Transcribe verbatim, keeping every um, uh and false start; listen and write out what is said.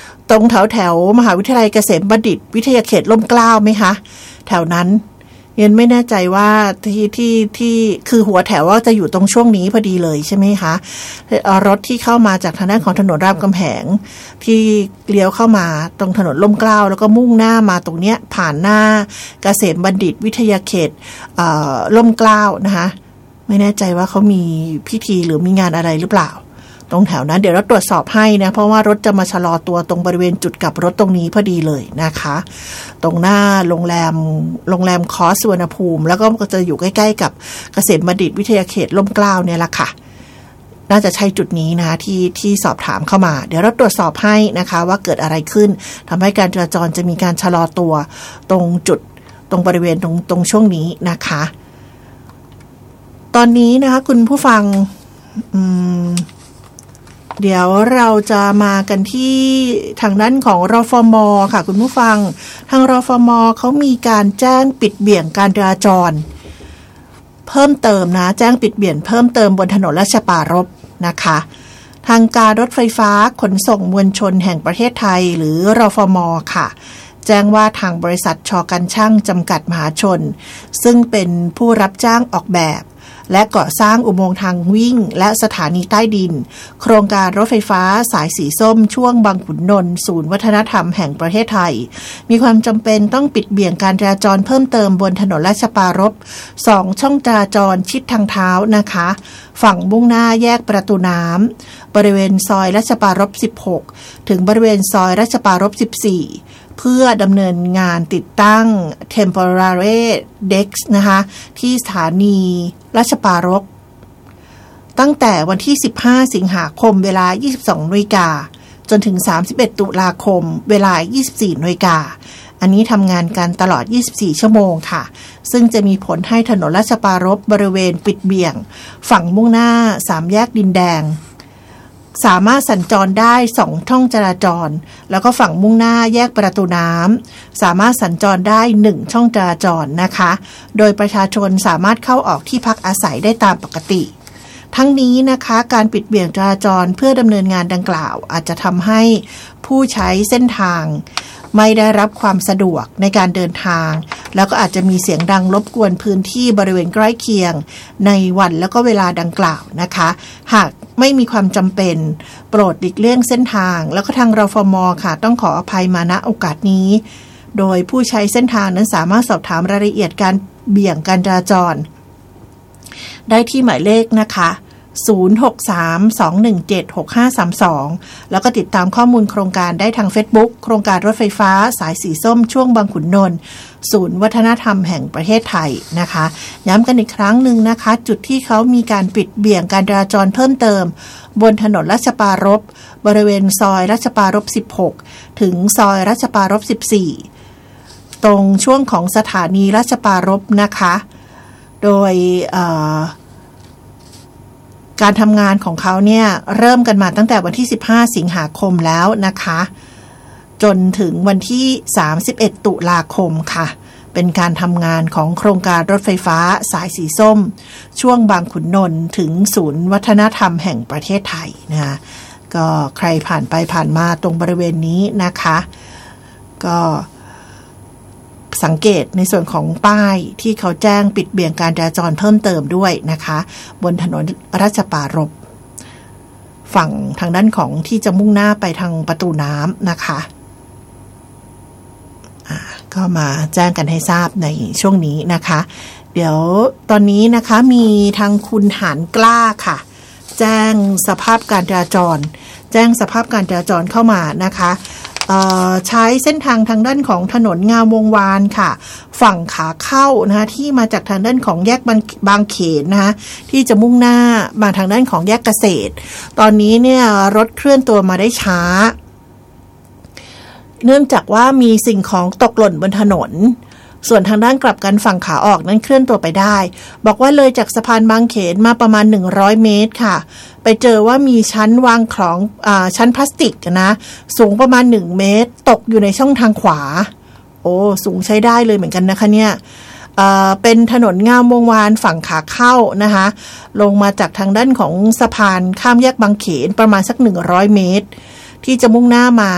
ตรงแถวแถวมหาวิทยาลัยเกษมบัณฑิตวิทยาเขตร่มเกล้าไหมคะแถวนั้นเรียนไม่แน่ใจว่าที่ที่ที่คือหัวแถวว่าจะอยู่ตรงช่วงนี้พอดีเลยใช่ไหมคะรถที่เข้ามาจากทางด้านของถนนรามคำแหงที่เลี้ยวเข้ามาตรงถนนร่มเกล้าแล้วก็มุ่งหน้ามาตรงเนี้ยผ่านหน้าเกษมบัณฑิตวิทยาเขตร่มเกล้านะคะไม่แน่ใจว่าเขามีพิธีหรือมีงานอะไรหรือเปล่าตรงแถวนั้นเดี๋ยวเราตรวจสอบให้นะเพราะว่ารถจะมาชะลอตัวตรงบริเวณจุดกลับรถตรงนี้พอดีเลยนะคะตรงหน้าโรงแรมโรงแรมคอสสุวรรณภูมิแล้วก็จะอยู่ใกล้ๆกับเกษมบัณฑิตวิทยาเขตร่มเกล้าเนี่ยแหละค่ะน่าจะใช่จุดนี้นะที่ที่สอบถามเข้ามาเดี๋ยวเราตรวจสอบให้นะคะว่าเกิดอะไรขึ้นทำให้การจราจรจะมีการชะลอตัวตรงจุดตรงบริเวณตรงตรงช่วงนี้นะคะตอนนี้นะคะคุณผู้ฟังอืมเดี๋ยวเราจะมากันที่ทางด้านของรฟม.ค่ะคุณผู้ฟังทางรฟม.เขามีการแจ้งปิดเบี่ยงการจราจรเพิ่มเติมนะแจ้งปิดเบี่ยงเพิ่มเติมบนถนนราชปรารภนะคะทางการรถไฟฟ้าขนส่งมวลชนแห่งประเทศไทยหรือรฟม.ค่ะแจ้งว่าทางบริษัทช.กันช่างจำกัดมหาชนซึ่งเป็นผู้รับจ้างออกแบบและก่อสร้างอุโมงค์ทางวิ่งและสถานีใต้ดินโครงการรถไฟฟ้าสายสีส้มช่วงบางขุนนนท์ศูนย์วัฒนธรรมแห่งประเทศไทยมีความจำเป็นต้องปิดเบี่ยงการจราจรเพิ่มเติมบนถนนราชปรารภสองช่องจราจรชิดทางเท้านะคะฝั่งมุ่งหน้าแยกประตูน้ำบริเวณซอยราชปรารภสิบหกถึงบริเวณซอยราชปรารภสิบสี่เพื่อดำเนินงานติดตั้ง Temporary Decks นะคะที่สถานีราชปรารภตั้งแต่วันที่สิบห้าสิงหาคมเวลา ยี่สิบสอง นาฬิกาจนถึงสามสิบเอ็ดตุลาคมเวลา ยี่สิบสี่ นาฬิกาอันนี้ทำงานกันตลอดยี่สิบสี่ชั่วโมงค่ะซึ่งจะมีผลให้ถนนราชปรารภบริเวณปิดเบี่ยงฝั่งมุ่งหน้าสามแยกดินแดงสามารถสัญจรได้สองช่องจราจรแล้วก็ฝั่งมุ่งหน้าแยกประตูน้ำสามารถสัญจรได้หนึ่งช่องจราจรนะคะโดยประชาชนสามารถเข้าออกที่พักอาศัยได้ตามปกติทั้งนี้นะคะการปิดเบี่ยงจราจรเพื่อดำเนินงานดังกล่าวอาจจะทำให้ผู้ใช้เส้นทางไม่ได้รับความสะดวกในการเดินทางแล้วก็อาจจะมีเสียงดังรบกวนพื้นที่บริเวณใกล้เคียงในวันแล้วก็เวลาดังกล่าวนะคะหากไม่มีความจำเป็นโปรดหลีกเลี่ยงเส้นทางแล้วก็ทางรฟม.ค่ะต้องขออภัยมาณโอกาสนี้โดยผู้ใช้เส้นทางนั้นสามารถสอบถามรายละเอียดการเบี่ยงการจราจรได้ที่หมายเลขนะคะศูนย์ หก สาม สอง หนึ่ง เจ็ด หก ห้า สาม สองแล้วก็ติดตามข้อมูลโครงการได้ทาง Facebook โครงการรถไฟฟ้าสายสีส้มช่วงบางขุนนนท์ศูนย์วัฒนธรรมแห่งประเทศไทยนะคะย้ำกันอีกครั้งหนึ่งนะคะจุดที่เขามีการปิดเบี่ยงการจราจรเพิ่มเติมบนถนนราชปรารภบริเวณซอยราชปรารภสิบหกถึงซอยราชปรารภสิบสี่ตรงช่วงของสถานีราชปรารภนะคะโดยเอ่อการทำงานของเขาเนี่ยเริ่มกันมาตั้งแต่วันที่สิบห้าสิงหาคมแล้วนะคะจนถึงวันที่สามสิบเอ็ดตุลาคมค่ะเป็นการทำงานของโครงการรถไฟฟ้าสายสีส้มช่วงบางขุนนนท์ถึงศูนย์วัฒนธรรมแห่งประเทศไทยนะคะก็ใครผ่านไปผ่านมาตรงบริเวณนี้นะคะก็สังเกตในส่วนของป้ายที่เขาแจ้งปิดเบี่ยงการจราจรเพิ่มเติมด้วยนะคะบนถนนราชปรารภฝั่งทางด้านของที่จะมุ่งหน้าไปทางประตูน้ำนะคะอ่าก็มาแจ้งกันให้ทราบในช่วงนี้นะคะเดี๋ยวตอนนี้นะคะมีทางคุณหานกล้าค่ะแจ้งสภาพการจราจรแจ้งสภาพการจราจรเข้ามานะคะใช้เส้นทางทางด้านของถนนงามวงวานค่ะฝั่งขาเข้านะคะที่มาจากทางด้านของแยกบางเขนนะคะที่จะมุ่งหน้ามาทางด้านของแยกเกษตรตอนนี้เนี่ยรถเคลื่อนตัวมาได้ช้าเนื่องจากว่ามีสิ่งของตกหล่นบนถนนส่วนทางด้านกลับกันฝั่งขาออกนั้นเคลื่อนตัวไปได้บอกว่าเลยจากสะพานบางเขนมาประมาณหนึ่งร้อยเมตรค่ะไปเจอว่ามีชั้นวางของอ่าชั้นพลาสติกนะสูงประมาณหนึ่งเมตรตกอยู่ในช่องทางขวาโอ้สูงใช้ได้เลยเหมือนกันนะคะเนี่ยเอ่อเป็นถนนงามวงวานฝั่งขาเข้านะคะลงมาจากทางด้านของสะพานข้ามแยกบางเขนประมาณสักหนึ่งร้อยเมตรที่จะมุ่งหน้ามา